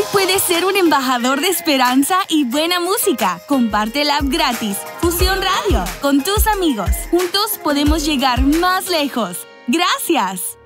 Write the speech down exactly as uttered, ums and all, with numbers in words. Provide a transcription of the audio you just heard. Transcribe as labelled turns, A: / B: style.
A: Hoy puedes ser un embajador de esperanza y buena música. Comparte la app gratis Fusión Radio con tus amigos. Juntos podemos llegar más lejos. ¡Gracias!